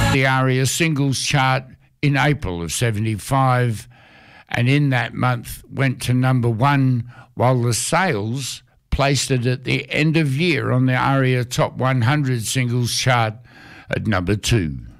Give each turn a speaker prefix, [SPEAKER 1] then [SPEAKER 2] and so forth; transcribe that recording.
[SPEAKER 1] the ARIA singles chart in April of 75, and in that month went to number 1, while the sales placed it at the end of year on the ARIA Top 100 singles chart at number 2.